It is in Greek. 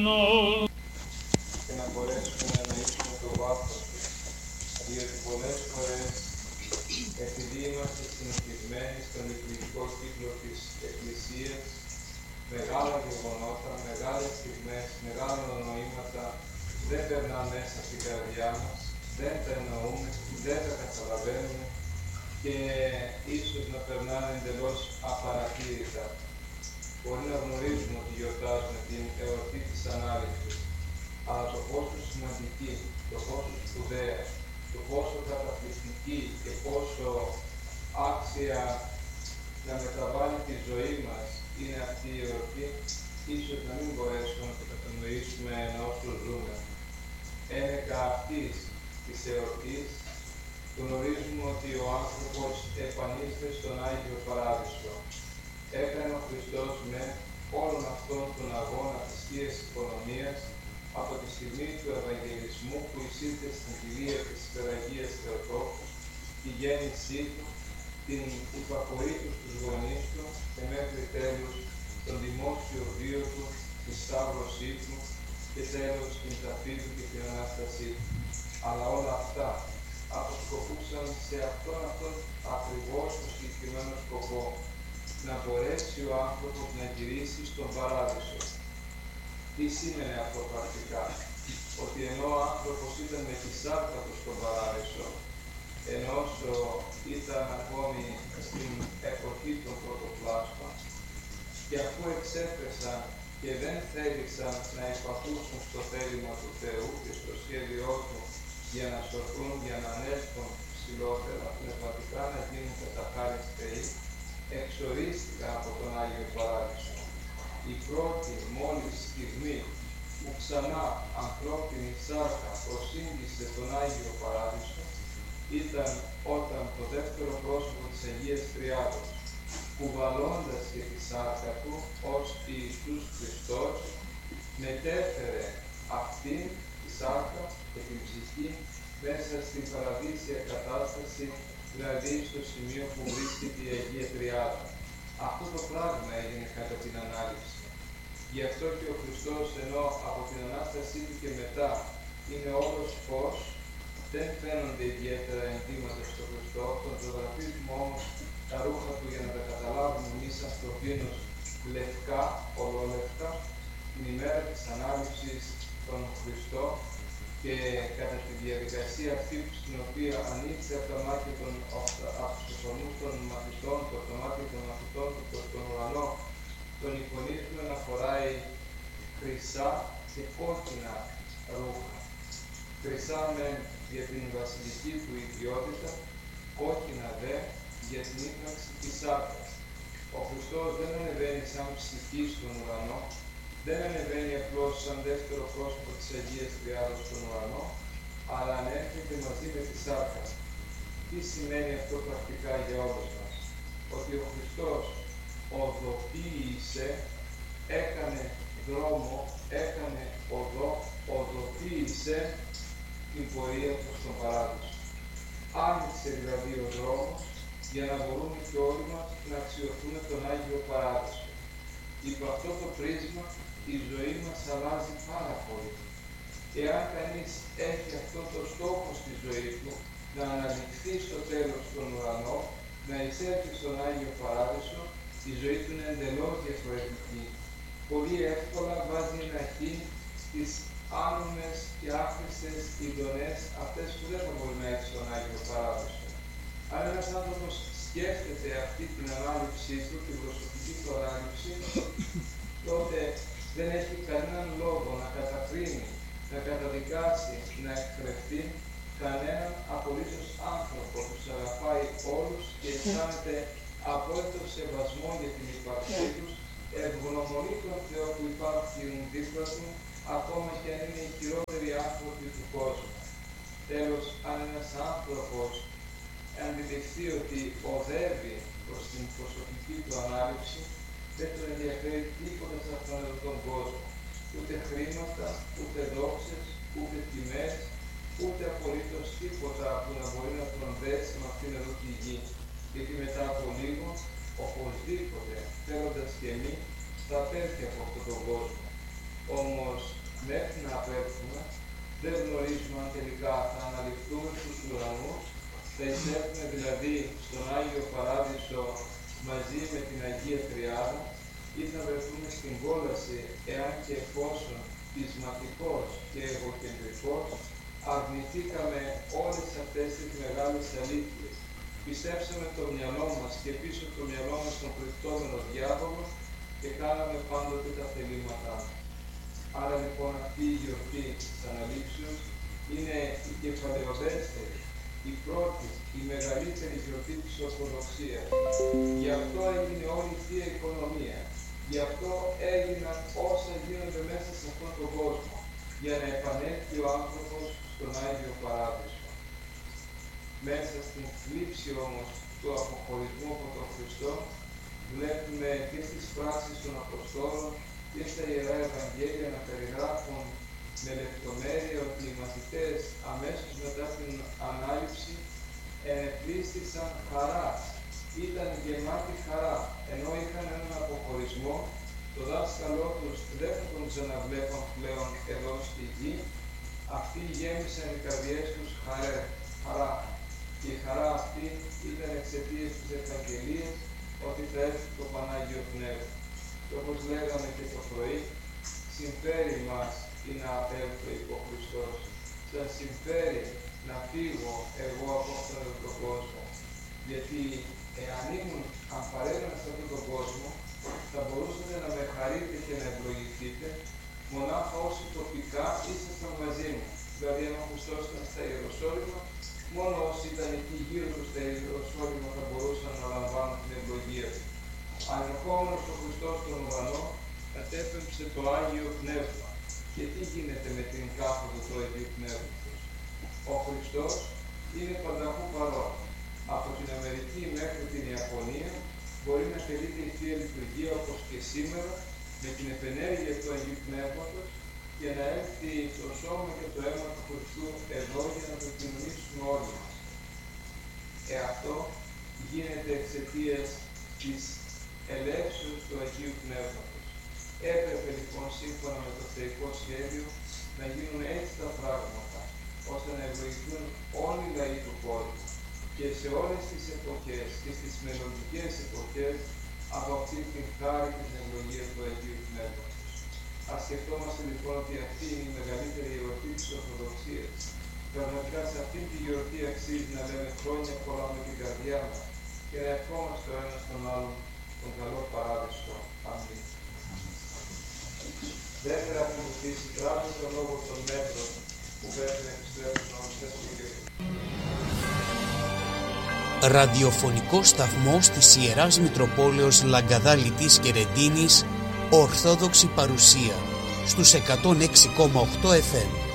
και να μπορέσουμε να εννοήσουμε το βάθος του, διότι πολλές φορές, επειδή είμαστε συνηθισμένοι στον λειτουργικό κύκλο της Εκκλησίας, μεγάλα γεγονότα, μεγάλες στιγμές, μεγάλα νοήματα δεν περνά μέσα στην καρδιά μας, δεν τα εννοούμε, δεν τα καταλαβαίνουμε και ίσως να περνάνε εντελώς απαρατήρητα. Μπορεί να γνωρίζουμε ότι γιορτάζουμε την εορτή της Ανάληψης, αλλά το πόσο σημαντική, το πόσο σπουδαία, το πόσο καταπληκτική και πόσο άξια να μεταβάλει τη ζωή μας είναι αυτή η εορτή, ίσως να μην μπορέσουμε να το κατανοήσουμε όσο ζούμε. Ένεκα αυτής της εορτής γνωρίζουμε ότι ο άνθρωπος επανήλθε στον Άγιο Παράδεισο. Έκανε ο Χριστός με όλον αυτόν τον αγώνα της Θείας Οικονομίας από τη στιγμή του Ευαγγελισμού που εισήλθε στην κοιλία της Υπεραγίας Θεοτόκου, τη γέννησή του, την υπακοή του στους γονείς του και μέχρι τέλος τον δημόσιο βίο του, τη σταύρωσή του και τέλος την ταφή του και την Ανάστασή του. Αλλά όλα αυτά αποσκοπούσαν σε αυτόν ακριβώς τον συγκεκριμένο σκοπό, να μπορέσει ο άνθρωπος να γυρίσει στον Παράδεισο. Τι σήμαινε αυτό πρακτικά? Ότι ενώ ο άνθρωπος ήταν με τη σάρκα του στον Παράδεισο, ενώ ήταν ακόμη στην εποχή των πρωτοπλάστων, και αφού εξέφρασαν και δεν θέλησαν να υπακούσουν στο θέλημα του Θεού και στο σχέδιό του για να σωθούν, για να ανέλθουν ψηλότερα, πνευματικά να γίνουν κατά χάριν Θεοί, εξορίστηκαν από τον Άγιο Παράδεισο. Η πρώτη μόλις στιγμή που ξανά ανθρώπινη σάρκα προσήγγισε τον Άγιο Παράδεισο ήταν όταν το δεύτερο πρόσωπο της Αγίας Τριάδος, κουβαλώντας και τη σάρκα του ως Ιησούς Χριστός, μετέφερε αυτήν τη σάρκα και την ψυχή μέσα στην παραδείσια κατάσταση, δηλαδή στο σημείο που βρίσκεται η Αγία Τριάδα. Αυτό το πράγμα έγινε κατά την Ανάληψη. Γι' αυτό και ο Χριστός, ενώ από την Ανάστασή του και μετά είναι όλος φως, δεν φαίνονται ιδιαίτερα ενδύματα στο Χριστό, τον ζωγραφίζουμε όμως τα ρούχα του για να τα καταλάβουμε εμείς ανθρωπίνους λευκά, ολόλευκα, την ημέρα της Ανάληψης των Χριστό και κατά τη διαδικασία αυτή στην οποία ανοίξει από τα μάτια από τους οφθαλμούς των μαθητών, από τα μάτια των μαθητών του προς τον ουρανό, τον εικονίζουμε να φοράει χρυσά και κόκκινα ρούχα. Χρυσά για την βασιλική του ιδιότητα, κόκκινα δε για την ύπαρξη της σάρκας. Ο Χριστός δεν ανεβαίνει σαν ψυχή στον ουρανό, δεν ανεβαίνει απλώς σαν δεύτερο πρόσωπο της Αγίας Τριάδος στον ουρανό, αλλά ανέρχεται μαζί με τη σάρκα. Τι σημαίνει αυτό πρακτικά για όλους μας? Ότι ο Χριστός οδοποίησε, έκανε δρόμο, έκανε οδό, οδοποίησε την πορεία προς τον Παράδεισο. Άνοιξε δηλαδή ο δρόμος για να μπορούμε και όλοι μας να αξιοθούμε τον Άγιο Παράδεισο. Υπό αυτό το πρίσμα η ζωή μας αλλάζει πάρα πολύ. Εάν κανείς έχει αυτό το στόχο στη ζωή του, να αναδειχθεί στο τέλος στον ουρανό, να εισέλθει στον Άγιο Παράδεισο, η ζωή του είναι εντελώς διαφορετική. Πολύ εύκολα βάζει ένα χ στις άνομες και άχρηστες ειδονές, αυτές που δεν θα μπορεί να έχει στον Άγιο Παράδεισο. Αν ένας άνθρωπος σκέφτεται αυτή την ανάληψή του, την προσωπική του ανάληψη, τότε δεν έχει κανέναν λόγο να κατακρίνει, να καταδικάσει, να εκφρευτεί κανέναν απολύτως άνθρωπο που τους αγαπάει όλους και αισθάνεται απόλυτο σεβασμό για την ύπαρξή τους, ευγνωμονεί τον Θεό που υπάρχουν δίπλα του, ακόμα και αν είναι οι χειρότεροι άνθρωποι του κόσμου. Τέλος, αν ένας άνθρωπος αντιληφθεί ότι οδεύει προς την προσωπική του ανάληψη, δεν τον ενδιαφέρει τίποτα σε αυτόν τον κόσμο. Ούτε χρήματα, ούτε δόξες, ούτε τιμές, ούτε απολύτως τίποτα που να μπορεί να τον δέσει με αυτήν εδώ τη γη. Γιατί μετά από λίγο, οπωσδήποτε, θέλοντας και εμείς, θα πέφτει από αυτόν τον κόσμο. Όμως μέχρι να απέλθουμε δεν γνωρίζουμε αν τελικά θα αναλυφθούμε στους ουρανούς, θα εισέλθουμε δηλαδή στον Άγιο Παράδεισο μαζί με την Αγία Τριάδα ή θα βρεθούμε στην κόλαση εάν και εφόσον πεισματικός και εγωκεντρικός αρνηθήκαμε όλες αυτές τις μεγάλες αλήθειες. Πιστέψαμε το μυαλό μας και πίσω το μυαλό μας τον κρυπτόμενο διάβολο και κάναμε πάντοτε τα θελήματά μας. Άρα λοιπόν αυτή η γιορτή της Αναλήψεως είναι η κεφαλαιοδέστερη, η πρώτη, η μεγαλύτερη γιορτή της Ορθοδοξίας. Γι' αυτό έγινε όλη η Θεία Οικονομία. Γι' αυτό έγιναν όσα γίνονται μέσα σε αυτόν τον κόσμο, για να επανέλθει ο άνθρωπος στον Άγιο Παράδεισο. Μέσα στην θλίψη όμως του αποχωρισμού από τον Χριστό, βλέπουμε και στις πράξεις των Αποστόλων και στα Ιερά Ευαγγέλια να περιγράφουν με λεπτομέρεια ότι οι μαθητές αμέσως μετά την Ανάληψη ενεπλήστησαν χαράς. Ήταν γεμάτοι χαρά, ενώ είχαν έναν αποχωρισμό, το δάσκαλό τους δεν θα τον ξαναβλέπαν πλέον εδώ στη γη. Αυτοί γέμισαν οι καρδιές τους χαρά. Και η χαρά αυτή ήταν εξαιτίας της Ευαγγελίας ότι θα έρθει το Πανάγιο Πνεύμα. Και όπως λέγαμε και το πρωί, συμφέρει μας ή να απέλθω υπό Χριστός. Σας συμφέρει να φύγω εγώ από αυτόν τον κόσμο. Γιατί εάν ήμουν, αν παρέμενα σε αυτόν τον κόσμο, θα μπορούσατε να με χαρείτε και να ευλογηθείτε μονάχα όσοι τοπικά ήσασταν μαζί μου. Δηλαδή, αν ο Χριστός ήταν στα Ιεροσόλυμα, μόνο όσοι ήταν εκεί γύρω του στα Ιεροσόλυμα θα μπορούσαν να λαμβάνουν την ευλογία του. Αν ερχόμενος ο Χριστός στον ουρανό, κατέπεμψε το Άγιο Πνεύμα. Και τι γίνεται με την κάθοδο του Αγίου Πνεύματος? Ο Χριστός είναι πανταχού παρόν. Από την Αμερική μέχρι την Ιαπωνία μπορεί να τελείται η Θεία Λειτουργία όπως και σήμερα με την επενέργεια του Αγίου Πνεύματος και να έρθει το σώμα και το αίμα του Χριστού εδώ για να το κοινωνήσουμε όλοι μας. Αυτό γίνεται εξαιτίας της ελεύσεως του Αγίου Πνεύματος. Έπρεπε λοιπόν σύμφωνα με το θεϊκό σχέδιο να γίνουν έτσι τα πράγματα, ώστε να ευλογηθούν όλοι οι λαοί του κόσμου και σε όλες τις εποχές και στις μελλοντικές εποχές από αυτή την χάρη και την ευλογία του Αγίου Πνεύματος. Ας σκεφτόμαστε λοιπόν ότι αυτή είναι η μεγαλύτερη γιορτή της Ορθοδοξίας. Πραγματικά σε αυτή τη γιορτή αξίζει να λέμε χρόνια πολλά με την καρδιά μας και να ευχόμαστε ο ένας τον άλλον τον καλό παράδεισο. Αμήν. Δεύτερα ακολουθήσει τράβει το λόγο των μέτρων που πρέπει να επιστρέψουν γνωστές του Κύριου. Ραδιοφωνικό σταθμός της Ιεράς Μητροπόλεως Λαγκαδά Λιτής και Ρεντίνης, Ορθόδοξη παρουσία στους 106,8 FM.